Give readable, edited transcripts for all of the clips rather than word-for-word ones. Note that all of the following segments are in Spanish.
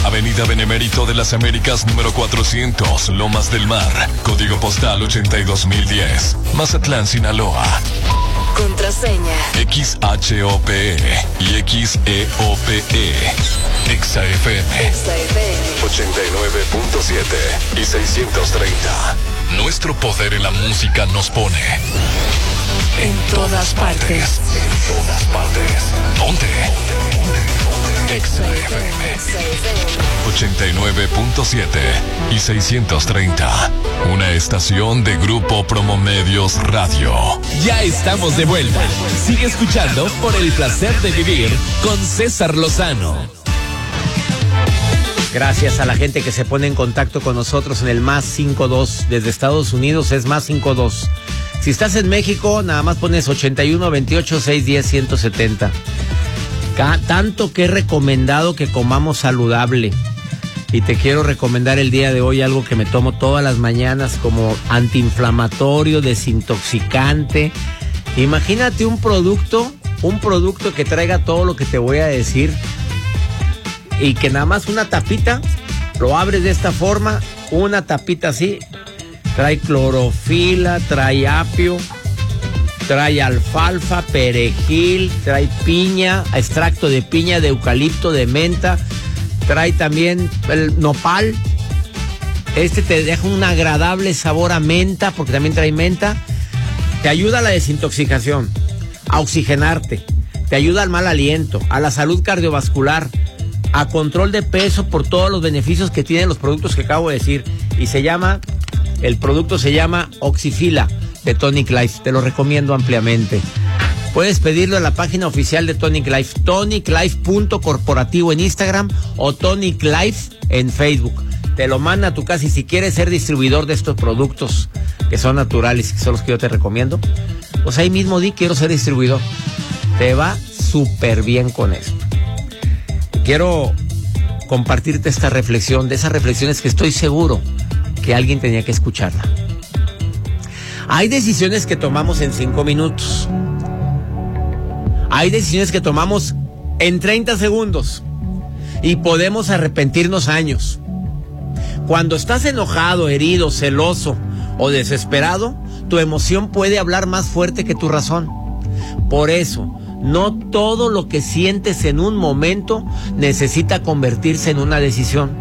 Avenida Benemérito de las Américas número 400, Lomas del Mar, código postal 82010, Mazatlán, Sinaloa. Contraseña XHOPE y XEOPE. XFM 89.7 y 630. Nuestro poder en la música nos pone en todas partes. En todas partes. ¿Dónde? XFM 89.7 y 630. Una estación de Grupo Promomedios Radio. Ya estamos de vuelta. Sigue escuchando Por el Placer de Vivir con César Lozano. Gracias a la gente que se pone en contacto con nosotros en el +52. Desde Estados Unidos es +52. Si estás en México, nada más pones 81 28 610 170. Tanto que he recomendado que comamos saludable. Y te quiero recomendar el día de hoy algo que me tomo todas las mañanas como antiinflamatorio, desintoxicante. Imagínate un producto que traiga todo lo que te voy a decir y que nada más una tapita, lo abres de esta forma, una tapita así, trae clorofila, trae apio, trae alfalfa, perejil, trae piña, extracto de piña, de eucalipto, de menta, trae también el nopal. Este te deja un agradable sabor a menta, porque también trae menta. Te ayuda a la desintoxicación, a oxigenarte, te ayuda al mal aliento, a la salud cardiovascular, a control de peso por todos los beneficios que tienen los productos que acabo de decir. Y el producto se llama Oxifila de Tonic Life. Te lo recomiendo ampliamente. Puedes pedirlo en la página oficial de Tonic Life, toniclife.corporativo en Instagram o Tonic Life en Facebook. Te lo manda a tu casa y si quieres ser distribuidor de estos productos que son naturales y que son los que yo te recomiendo, pues ahí mismo quiero ser distribuidor. Te va súper bien con esto. Quiero compartirte esta reflexión, de esas reflexiones que estoy seguro que alguien tenía que escucharla. Hay decisiones que tomamos en 5 minutos. Hay decisiones que tomamos en 30 segundos. Y podemos arrepentirnos años. Cuando estás enojado, herido, celoso o desesperado, tu emoción puede hablar más fuerte que tu razón. Por eso, no todo lo que sientes en un momento necesita convertirse en una decisión.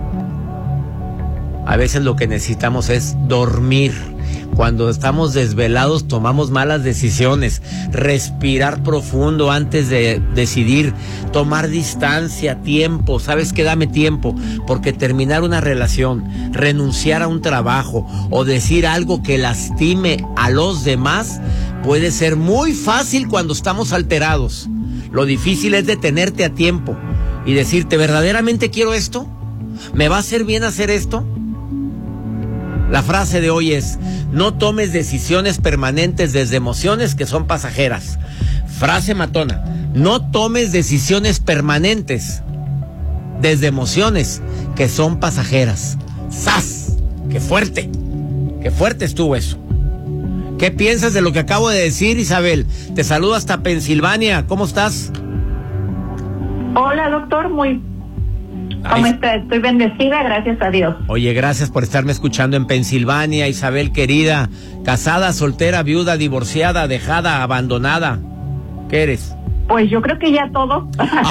A veces lo que necesitamos es dormir. Cuando estamos desvelados tomamos malas decisiones. Respirar profundo antes de decidir. Tomar distancia, tiempo. ¿Sabes qué? Dame tiempo. Porque terminar una relación, renunciar a un trabajo o decir algo que lastime a los demás puede ser muy fácil cuando estamos alterados. Lo difícil es detenerte a tiempo y decirte, ¿verdaderamente quiero esto? ¿Me va a hacer bien hacer esto? La frase de hoy es: no tomes decisiones permanentes desde emociones que son pasajeras. Frase matona: no tomes decisiones permanentes desde emociones que son pasajeras. ¡Sas! ¡Qué fuerte! ¡Qué fuerte estuvo eso! ¿Qué piensas de lo que acabo de decir, Isabel? Te saludo hasta Pensilvania. ¿Cómo estás? Hola, doctor. ¿Cómo estás? Estoy bendecida, gracias a Dios. Oye, gracias por estarme escuchando en Pensilvania, Isabel querida. ¿Casada, soltera, viuda, divorciada, dejada, abandonada? ¿Qué eres? Pues yo creo que ya todo.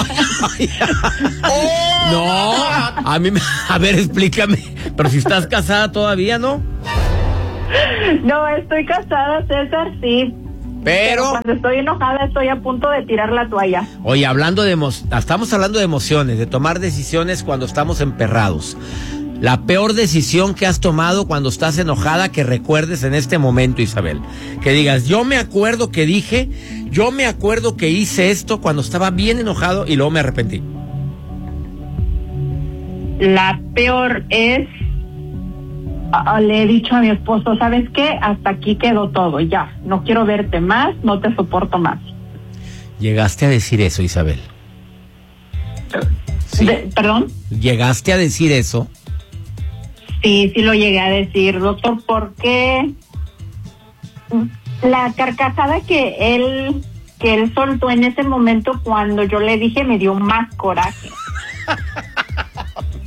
No, a ver, explícame. Pero si estás casada todavía, ¿no? No, estoy casada, César, sí. Pero cuando estoy enojada estoy a punto de tirar la toalla. Oye, estamos hablando de emociones, de tomar decisiones cuando estamos emperrados. La peor decisión que has tomado cuando estás enojada, que recuerdes en este momento, Isabel. Que digas, yo me acuerdo que dije, yo me acuerdo que hice esto cuando estaba bien enojado y luego me arrepentí. La peor es... le he dicho a mi esposo, ¿sabes qué? Hasta aquí quedó todo, ya. No quiero verte más, no te soporto más. ¿Llegaste a decir eso, Isabel? Sí. ¿Perdón? ¿Llegaste a decir eso? Sí, lo llegué a decir, doctor, porque la carcajada que él soltó en ese momento cuando yo le dije me dio más coraje.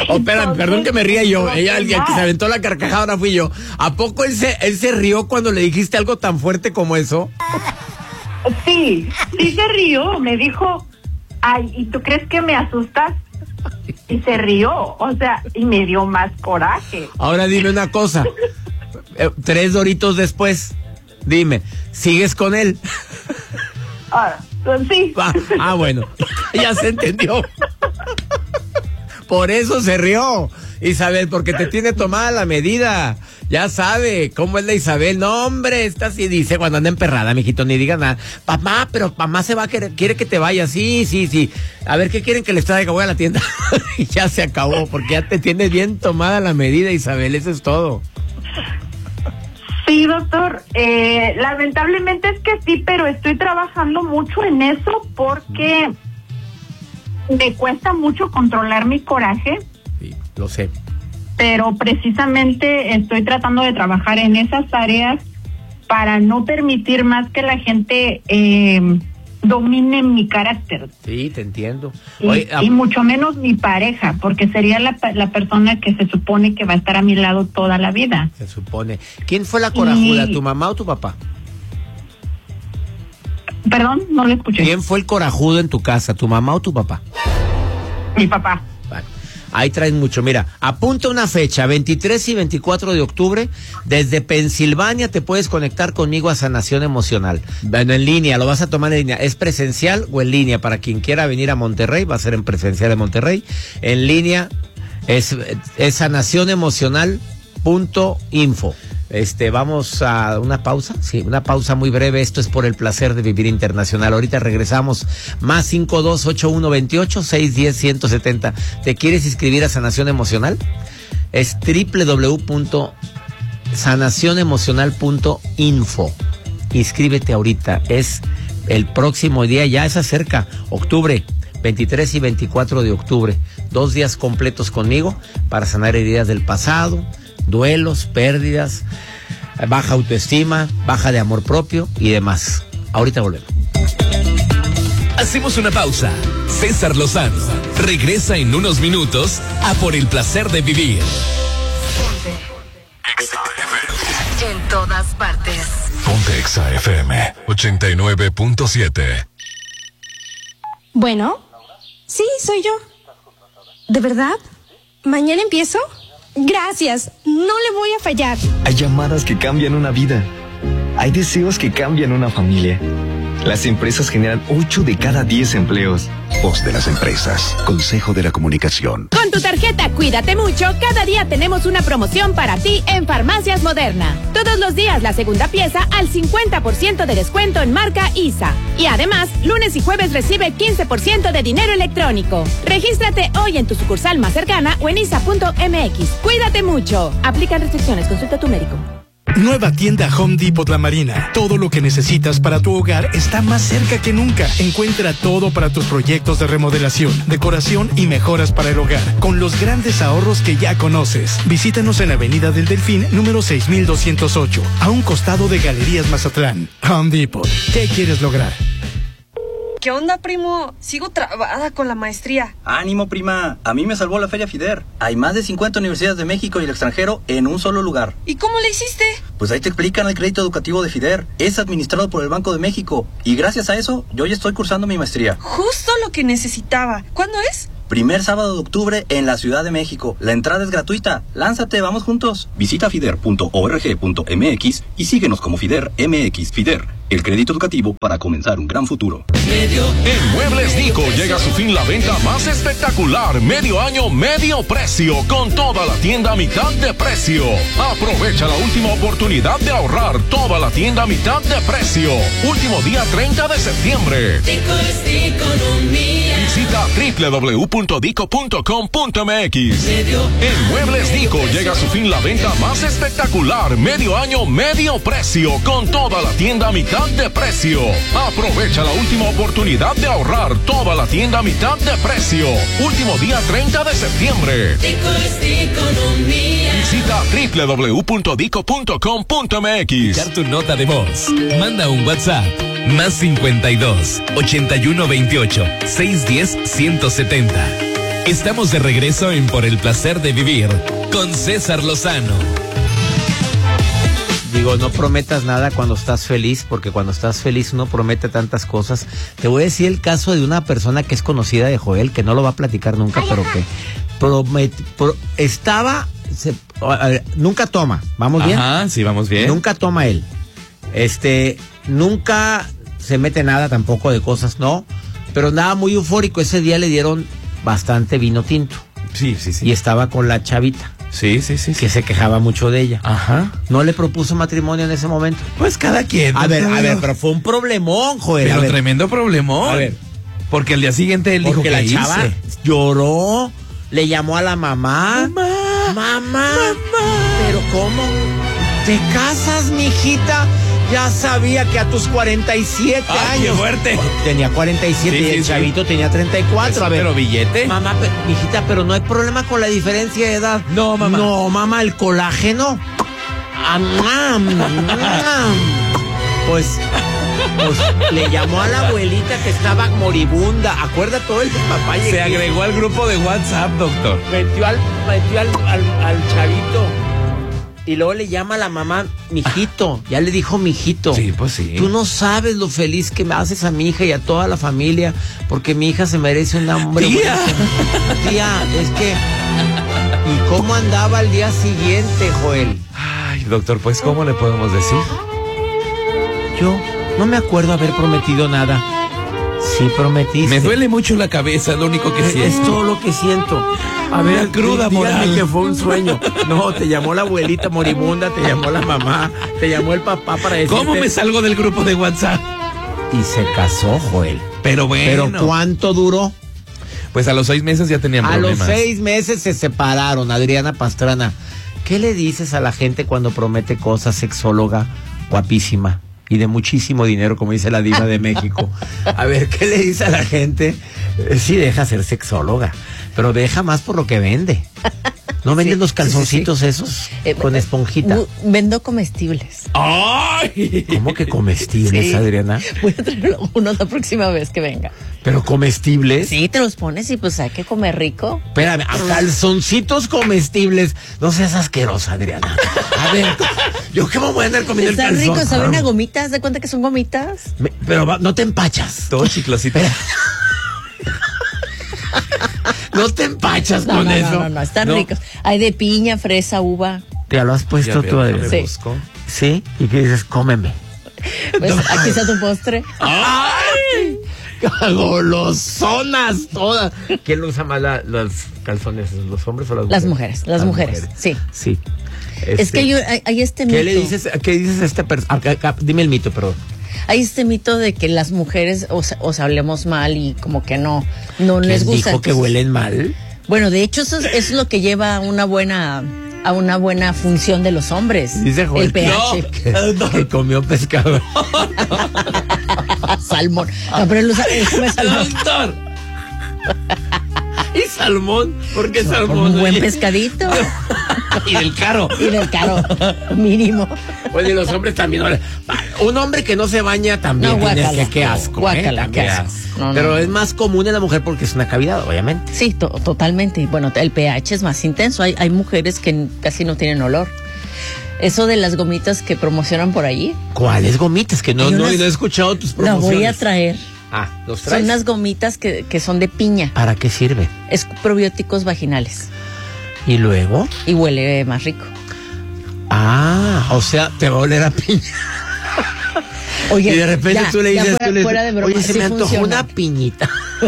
Oh, espérame, perdón que me ría yo. Ella, el que se aventó la carcajada ahora fui yo. ¿A poco él se rió cuando le dijiste algo tan fuerte como eso? Sí se rió. Me dijo, ay, ¿y tú crees que me asustas? Y se rió, o sea, y me dio más coraje. Ahora dime una cosa. 3 Doritos después, dime, ¿sigues con él? Sí. Bueno, ya se entendió. Por eso se rió, Isabel, porque te tiene tomada la medida. Ya sabe cómo es la Isabel. No, hombre, esta sí dice cuando anda emperrada, mijito, ni diga nada. Papá, pero mamá se va a quiere que te vayas. Sí. A ver, ¿qué quieren que les traiga? Voy a la tienda. Y ya se acabó, porque ya te tienes bien tomada la medida, Isabel, eso es todo. Sí, doctor, lamentablemente es que sí, pero estoy trabajando mucho en eso porque me cuesta mucho controlar mi coraje. Sí, lo sé. Pero precisamente estoy tratando de trabajar en esas áreas para no permitir más que la gente domine mi carácter. Sí, te entiendo. Y mucho menos mi pareja, porque sería la persona que se supone que va a estar a mi lado toda la vida. Se supone. ¿Quién fue la corajuda, tu mamá o tu papá? Perdón, no lo escuché. ¿Quién fue el corajudo en tu casa, tu mamá o tu papá? Mi papá. Vale. Ahí traen mucho. Mira, apunta una fecha, 23 y 24 de octubre, desde Pensilvania te puedes conectar conmigo a Sanación Emocional. Bueno, en línea, lo vas a tomar en línea. ¿Es presencial o en línea? Para quien quiera venir a Monterrey, va a ser en presencial en Monterrey. En línea es sanacionemocional.info. Vamos a una pausa, sí, una pausa muy breve. Esto es por el placer de vivir internacional. Ahorita regresamos. Más 528128-610-170. ¿Te quieres inscribir a Sanación Emocional? Es www.sanacionemocional.info. Inscríbete ahorita. Es el próximo día, ya se acerca, octubre, 23 y 24 de octubre. 2 días completos conmigo para sanar heridas del pasado, duelos, pérdidas, baja autoestima, baja de amor propio y demás. Ahorita volvemos. Hacemos una pausa. César Lozano regresa en unos minutos a Por el Placer de Vivir. En todas partes. Ponte Exa FM 89.7. Bueno, sí, soy yo. ¿De verdad? ¿Mañana empiezo? Gracias, no le voy a fallar. Hay llamadas que cambian una vida. Hay deseos que cambian una familia. Las empresas generan 8 de cada 10 empleos. Voz de las empresas. Consejo de la Comunicación. Con tu tarjeta Cuídate Mucho, cada día tenemos una promoción para ti en Farmacias Moderna. Todos los días la segunda pieza al 50% de descuento en marca ISA. Y además, lunes y jueves recibe 15% de dinero electrónico. Regístrate hoy en tu sucursal más cercana o en isa.mx. Cuídate mucho. Aplican restricciones. Consulta a tu médico. Nueva tienda Home Depot La Marina. Todo lo que necesitas para tu hogar está más cerca que nunca. Encuentra todo para tus proyectos de remodelación, decoración y mejoras para el hogar, con los grandes ahorros que ya conoces. Visítanos en Avenida del Delfín, número 6208, a un costado de Galerías Mazatlán. Home Depot. ¿Qué quieres lograr? ¿Qué onda, primo? Sigo trabada con la maestría. Ánimo, prima. A mí me salvó la Feria FIDER. Hay más de 50 universidades de México y el extranjero en un solo lugar. ¿Y cómo le hiciste? Pues ahí te explican el crédito educativo de FIDER. Es administrado por el Banco de México. Y gracias a eso, yo ya estoy cursando mi maestría. Justo lo que necesitaba. ¿Cuándo es? Primer sábado de octubre en la Ciudad de México. La entrada es gratuita. Lánzate, vamos juntos. Visita fider.org.mx y síguenos como FIDER MX. FIDER, el crédito educativo para comenzar un gran futuro. En Muebles Nico llega a su fin la venta más espectacular. Medio año, medio precio. Con toda la tienda a mitad de precio. Aprovecha la última oportunidad de ahorrar. Toda la tienda a mitad de precio. Último día 30 de septiembre. Dico es economía. Visita www.dico.com.mx. En Muebles Nico llega a su fin la venta más espectacular. Medio año, medio precio. Con toda la tienda a mitad de precio. Aprovecha la última oportunidad de ahorrar. Toda la tienda a mitad de precio. Último día 30 de septiembre. Dico es economía. Visita www.dico.com.mx. Dar tu nota de voz. Manda un WhatsApp. Más 52 81 28 610 170. Estamos de regreso en Por el Placer de Vivir con César Lozano. Digo, no prometas nada cuando estás feliz, porque cuando estás feliz uno promete tantas cosas. Te voy a decir el caso de una persona que es conocida de Joel, que no lo va a platicar nunca, pero que nunca toma, ¿vamos bien? Ajá, sí, vamos bien. Nunca toma él. Nunca se mete nada tampoco de cosas, no, pero andaba muy eufórico. Ese día le dieron bastante vino tinto. Sí. Y estaba con la chavita. Sí. Que se quejaba mucho de ella. Ajá. ¿No le propuso matrimonio en ese momento? Pues cada quien. A ver, pero fue un problemón, Joel. Pero tremendo problemón. A ver. Porque al día siguiente él dijo que la chava lloró, le llamó a la mamá. Mamá. ¿Pero cómo? ¿Te casas, mijita? Ya sabía que a tus 47 años. ¡Qué fuerte! Tenía 47 y el chavito tenía 34. A ver, ¿pero billete? Mamá, mijita, pero no hay problema con la diferencia de edad. No, mamá. No, mamá, el colágeno. Pues le llamó a la abuelita que estaba moribunda. Acuérdate todo el papá. Se agregó al grupo de WhatsApp, doctor. Metió al chavito. Y luego le llama a la mamá, mijito. Ya le dijo mijito. Sí, pues sí. Tú no sabes lo feliz que me haces a mi hija y a toda la familia, porque mi hija se merece un hombre. Tía. Tía, es que... ¿Y cómo andaba al día siguiente, Joel? Ay, doctor, pues, ¿cómo le podemos decir? Yo no me acuerdo haber prometido nada. Sí prometiste. Me duele mucho la cabeza, lo único que siento. Es todo lo que siento. A ver, cruda moral. Que fue un sueño. No, te llamó la abuelita moribunda, te llamó la mamá, te llamó el papá para decirte... ¿Cómo me salgo del grupo de WhatsApp? Y se casó, Joel. Pero bueno. ¿Pero cuánto duró? Pues a los 6 meses ya tenían problemas. A los 6 meses se separaron, Adriana Pastrana. ¿Qué le dices a la gente cuando promete cosas, sexóloga, guapísima y de muchísimo dinero, como dice la diva de México? A ver, ¿qué le dice a la gente? Sí, deja ser sexóloga, pero deja más por lo que vende. ¿No venden los calzoncitos esos con esponjita? Vendo comestibles. ¡Ay! ¿Cómo que comestibles, sí, Adriana? Voy a traer uno la próxima vez que venga. ¿Pero comestibles? Sí, te los pones y pues hay que comer rico. Espérame, calzoncitos comestibles. No seas asquerosa, Adriana. A ver, ¿yo qué me voy a andar comiendo el calzón? Están ricos, ¿saben a gomitas? ¿De cuenta que son gomitas? Pero no te empachas. Todo chiclosito. No te empachas con eso. No, están ricos. Hay de piña, fresa, uva. ¿Ya lo has puesto tú, Adriana? Sí. ¿Sí? ¿Y qué dices? Cómeme. Pues aquí está tu postre. ¡Ay! Golosonas todas. ¿Quién usa más los calzones? ¿Los hombres o las mujeres? Las mujeres, sí. Sí. Es que hay este mito. ¿Qué dices a esta persona? Dime el mito, perdón. Hay este mito de que las mujeres os hablemos mal y como que no les gusta. ¿Dijo que huelen mal? Bueno, de hecho eso es lo que lleva a una buena función de los hombres. Dice Joel, el pH. Que comió pescado. Salmón. No, pero él come salmón. Doctor. ¿Y salmón? ¿Por qué salmón? Un buen pescadito. Y del caro. Mínimo. Oye, y los hombres también. Un hombre que no se baña también. No, guácala. Qué asco. Guácala, qué asco. Pero es más común en la mujer porque es una cavidad, obviamente. Sí, totalmente. Y bueno, el pH es más intenso. Hay mujeres que casi no tienen olor. Eso de las gomitas que promocionan por allí. ¿Cuáles gomitas? Que no he escuchado tus promociones. Las voy a traer. ¿los traes? Son unas gomitas que son de piña. ¿Para qué sirve? Es probióticos vaginales. ¿Y luego? Y huele más rico. O sea, te va a oler a piña. Oye, y de repente tú le dices, fuera de broma, oye, se me antojó una piñita.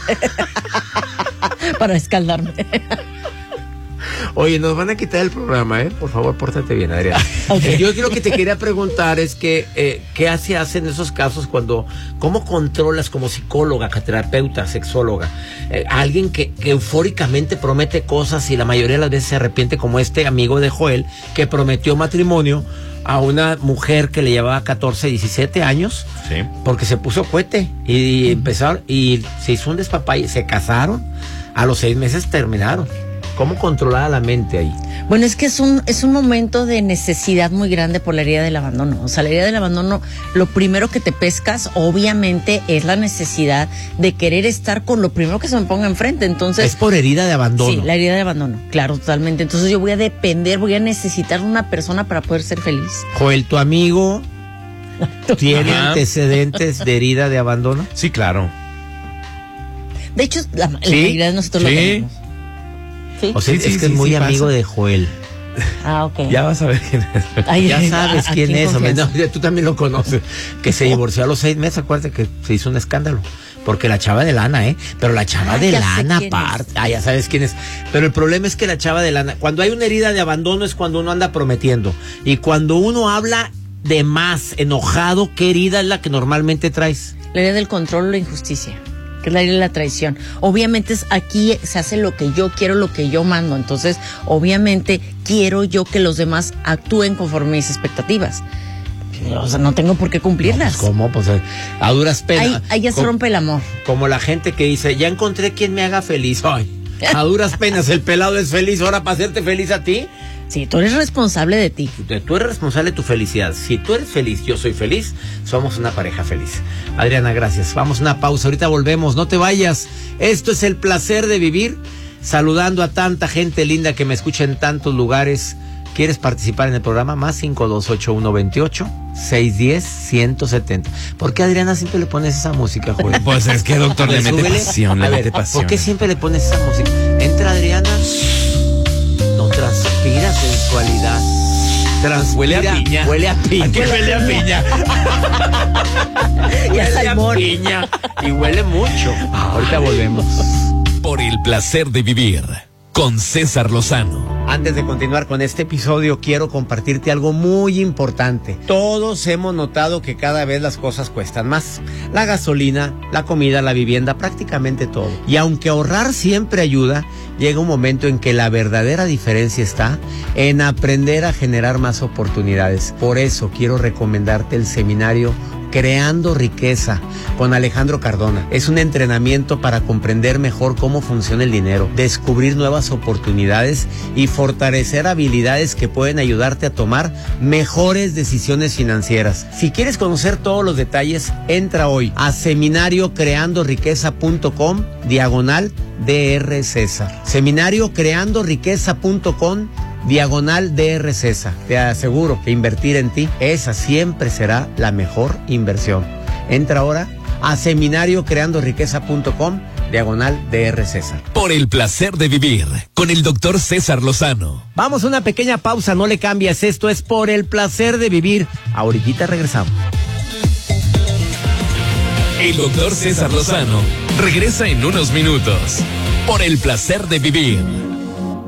Para escaldarme. Oye, nos van a quitar el programa, Por favor, pórtate bien, Adriana. Okay. Yo lo que te quería preguntar es que, ¿qué se hace en esos casos cómo controlas como psicóloga, terapeuta, sexóloga, a alguien que eufóricamente promete cosas y la mayoría de las veces se arrepiente, como este amigo de Joel, que prometió matrimonio a una mujer que le llevaba 14, 17 años, sí, porque se puso cohete y empezaron, y se hizo un despapalle, se casaron, a los 6 meses terminaron. ¿Cómo controlar a la mente ahí? Bueno, es que es un momento de necesidad muy grande por la herida del abandono. O sea, la herida del abandono, lo primero que te pescas, obviamente, es la necesidad de querer estar con lo primero que se me ponga enfrente. Entonces, es por herida de abandono. Sí, la herida de abandono, claro, totalmente. Entonces yo voy a depender, voy a necesitar una persona para poder ser feliz. Joel, ¿tu amigo tiene antecedentes de herida de abandono? Sí, claro. De hecho, la mayoría de nosotros lo tenemos. ¿Sí? O sea, es que es muy amigo de Joel. Ah, ok. Ya vas a ver quién es. Ya sabes quién es, hombre. No, tú también lo conoces. Que se divorció a los 6 meses, acuérdate que se hizo un escándalo. Porque la chava de lana, pero la chava de lana aparte. Ya sabes quién es. Pero el problema es que la chava de lana, cuando hay una herida de abandono es cuando uno anda prometiendo. Y cuando uno habla de más, enojado, ¿qué herida es la que normalmente traes? La herida del control o la injusticia, que es la herida de la traición. Obviamente aquí se hace lo que yo quiero, lo que yo mando. Entonces, obviamente, quiero yo que los demás actúen conforme a mis expectativas. O sea, no tengo por qué cumplirlas. No, pues, ¿cómo? Pues a duras penas. Ahí ya se rompe el amor. Como la gente que dice, ya encontré quien me haga feliz. Ay, a duras penas el pelado es feliz. Ahora, para hacerte feliz a ti. Sí, tú eres responsable de ti. Tú eres responsable de tu felicidad. Si tú eres feliz, yo soy feliz, somos una pareja feliz. Adriana, gracias. Vamos a una pausa, ahorita volvemos, no te vayas. Esto es el placer de vivir, saludando a tanta gente linda que me escucha en tantos lugares. ¿Quieres participar en el programa? Más 528-128-610-170. ¿Por qué, Adriana, siempre le pones esa música, Joel? Pues es que, doctor, le mete pasión, le mete pasión. ¿Por qué siempre le pones esa música? Entra Adriana, no transpira sensualidad. Huele a piña. Huele a piña. ¿A qué huele a piña? Huele a piña. Y huele mucho. Ahorita volvemos. Por el placer de vivir con César Lozano. Antes de continuar con este episodio, quiero compartirte algo muy importante. Todos hemos notado que cada vez las cosas cuestan más. La gasolina, la comida, la vivienda, prácticamente todo. Y aunque ahorrar siempre ayuda, llega un momento en que la verdadera diferencia está en aprender a generar más oportunidades. Por eso quiero recomendarte el seminario Creando Riqueza con Alejandro Cardona. Es un entrenamiento para comprender mejor cómo funciona el dinero, descubrir nuevas oportunidades y fortalecer habilidades que pueden ayudarte a tomar mejores decisiones financieras. Si quieres conocer todos los detalles, entra hoy a seminariocreandoriqueza.com/Dr. César. Seminariocreandoriqueza.com/Dr. César. Te aseguro que invertir en ti, esa siempre será la mejor inversión. Entra ahora a seminariocreandoriqueza.com/Dr. César. Por el placer de vivir con el doctor César Lozano. Vamos a una pequeña pausa, no le cambies. Esto es Por el placer de vivir. Ahorita regresamos. El doctor César Lozano regresa en unos minutos. Por el placer de vivir